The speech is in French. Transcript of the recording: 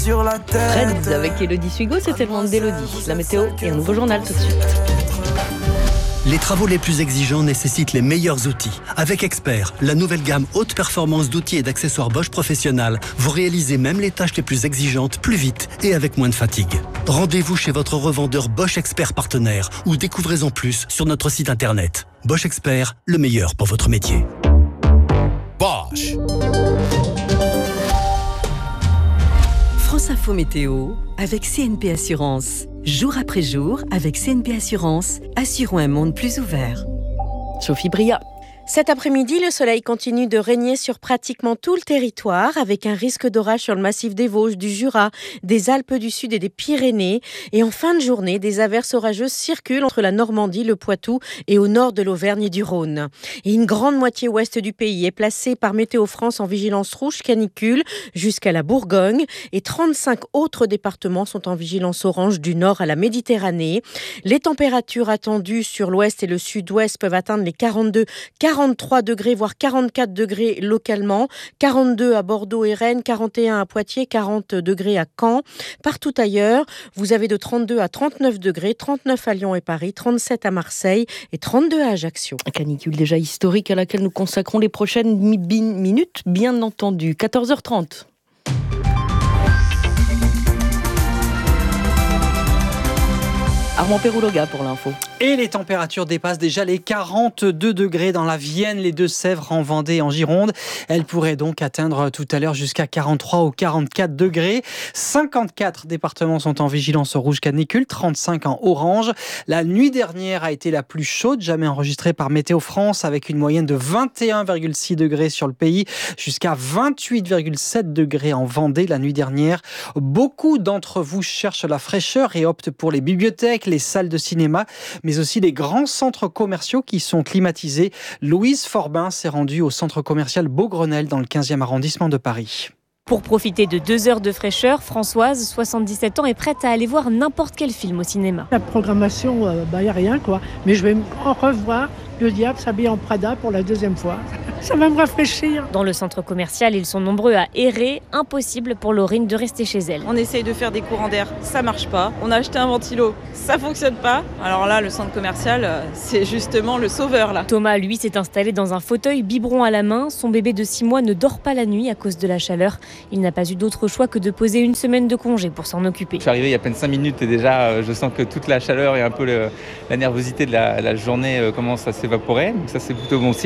Sur la tête. Fred avec Elodie Suigo, c'était le monde d'Elodie. La météo et un nouveau journal tout de suite. Les travaux les plus exigeants nécessitent les meilleurs outils. Avec Expert, la nouvelle gamme haute performance d'outils et d'accessoires Bosch Professionnel, vous réalisez même les tâches les plus exigeantes plus vite et avec moins de fatigue. Rendez-vous chez votre revendeur Bosch Expert partenaire ou découvrez en plus sur notre site internet. Bosch Expert, le meilleur pour votre métier. Bosch. France Info Météo avec CNP Assurance. Jour après jour, avec CNP Assurance, assurons un monde plus ouvert. Sophie Bria. Cet après-midi, le soleil continue de régner sur pratiquement tout le territoire avec un risque d'orage sur le massif des Vosges, du Jura, des Alpes du Sud et des Pyrénées. Et en fin de journée, des averses orageuses circulent entre la Normandie, le Poitou et au nord de l'Auvergne et du Rhône. Et une grande moitié ouest du pays est placée par Météo France en vigilance rouge canicule jusqu'à la Bourgogne. Et 35 autres départements sont en vigilance orange du nord à la Méditerranée. Les températures attendues sur l'ouest et le sud-ouest peuvent atteindre les 43 degrés, voire 44 degrés localement, 42 à Bordeaux et Rennes, 41 à Poitiers, 40 degrés à Caen. Partout ailleurs, vous avez de 32 à 39 degrés, 39 à Lyon et Paris, 37 à Marseille et 32 à Ajaccio. Un canicule déjà historique à laquelle nous consacrons les prochaines minutes, bien entendu. 14h30. Armand Pérouloga pour l'info. Et les températures dépassent déjà les 42 degrés dans la Vienne, les Deux-Sèvres, en Vendée et en Gironde. Elles pourraient donc atteindre tout à l'heure jusqu'à 43 ou 44 degrés. 54 départements sont en vigilance rouge canicule, 35 en orange. La nuit dernière a été la plus chaude jamais enregistrée par Météo France, avec une moyenne de 21,6 degrés sur le pays, jusqu'à 28,7 degrés en Vendée la nuit dernière. Beaucoup d'entre vous cherchent la fraîcheur et optent pour les bibliothèques, les salles de cinéma, mais aussi les grands centres commerciaux qui sont climatisés. Louise Forbin s'est rendue au centre commercial Beaugrenelle dans le 15e arrondissement de Paris. Pour profiter de 2 heures de fraîcheur, Françoise, 77 ans, est prête à aller voir n'importe quel film au cinéma. La programmation, y a rien quoi. Mais je vais en revoir Le Diable s'habille en Prada pour la 2e fois. Ça va me rafraîchir. Dans le centre commercial, ils sont nombreux à errer. Impossible pour Laurine de rester chez elle. On essaye de faire des courants d'air, ça marche pas. On a acheté un ventilo, ça fonctionne pas. Alors là, le centre commercial, c'est justement le sauveur là. Thomas, lui, s'est installé dans un fauteuil biberon à la main. Son bébé de 6 mois ne dort pas la nuit à cause de la chaleur. Il n'a pas eu d'autre choix que de poser une semaine de congé pour s'en occuper. Je suis arrivé il y a à peine 5 minutes et déjà je sens que toute la chaleur et un peu la nervosité de la journée commence à s'évaporer. Donc ça c'est plutôt bon signe.